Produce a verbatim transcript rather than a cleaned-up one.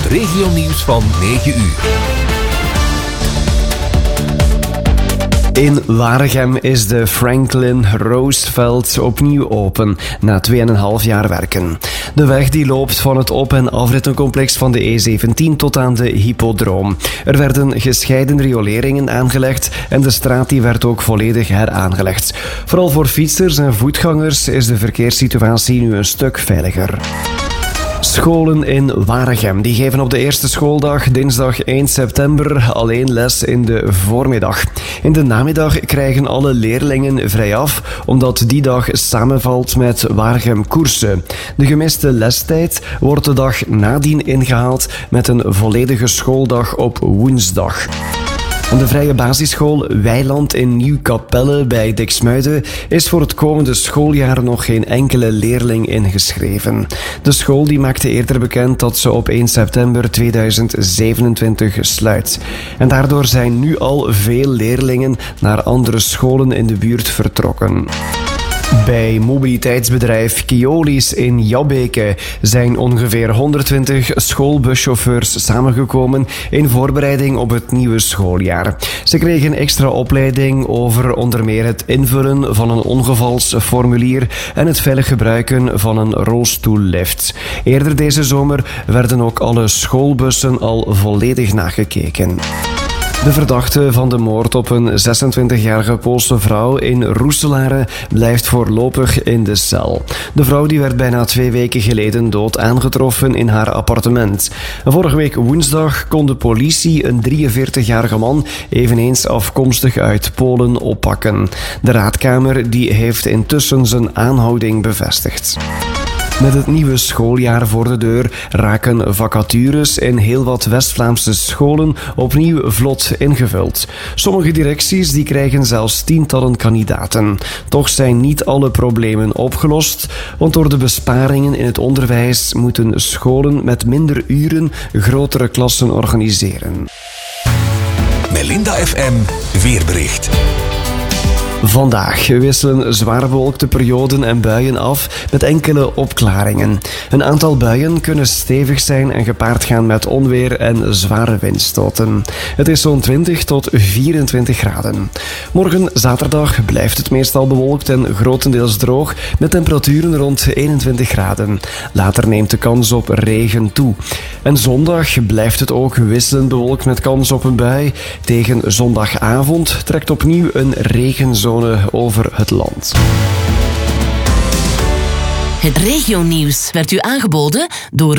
regionieuws van negen uur. In Waregem is de Franklin Roosevelt opnieuw open, na twee en een half jaar werken. De weg die loopt van het op- en afrittencomplex van de E zeventien tot aan de Hippodroom. Er werden gescheiden rioleringen aangelegd en de straat die werd ook volledig heraangelegd. Vooral voor fietsers en voetgangers is de verkeerssituatie nu een stuk veiliger. Scholen in Waregem die geven op de eerste schooldag, dinsdag één september, alleen les in de voormiddag. In de namiddag krijgen alle leerlingen vrijaf, omdat die dag samenvalt met Waregem Koersen. De gemiste lestijd wordt de dag nadien ingehaald met een volledige schooldag op woensdag. Aan de vrije basisschool Weiland in Nieuw-Kapelle bij Diksmuiden is voor het komende schooljaar nog geen enkele leerling ingeschreven. De school die maakte eerder bekend dat ze op één september tweeduizend zevenentwintig sluit. En daardoor zijn nu al veel leerlingen naar andere scholen in de buurt vertrokken. Bij mobiliteitsbedrijf Keolis in Jabbeke zijn ongeveer honderdtwintig schoolbuschauffeurs samengekomen in voorbereiding op het nieuwe schooljaar. Ze kregen extra opleiding over onder meer het invullen van een ongevalsformulier en het veilig gebruiken van een rolstoellift. Eerder deze zomer werden ook alle schoolbussen al volledig nagekeken. De verdachte van de moord op een zesentwintigjarige Poolse vrouw in Roeselare blijft voorlopig in de cel. De vrouw die werd bijna twee weken geleden dood aangetroffen in haar appartement. Vorige week woensdag kon de politie een drieënveertigjarige man, eveneens afkomstig uit Polen, oppakken. De raadkamer die heeft intussen zijn aanhouding bevestigd. Met het nieuwe schooljaar voor de deur raken vacatures in heel wat West-Vlaamse scholen opnieuw vlot ingevuld. Sommige directies die krijgen zelfs tientallen kandidaten. Toch zijn niet alle problemen opgelost, want door de besparingen in het onderwijs moeten scholen met minder uren grotere klassen organiseren. Melinda F M weerbericht. Vandaag wisselen zwaar bewolkte perioden en buien af met enkele opklaringen. Een aantal buien kunnen stevig zijn en gepaard gaan met onweer en zware windstoten. Het is zo'n twintig tot vierentwintig graden. Morgen zaterdag blijft het meestal bewolkt en grotendeels droog met temperaturen rond eenentwintig graden. Later neemt de kans op regen toe. En zondag blijft het ook wisselend bewolkt met kans op een bui. Tegen zondagavond trekt opnieuw een regenzone over het land. Het regionieuws werd u aangeboden door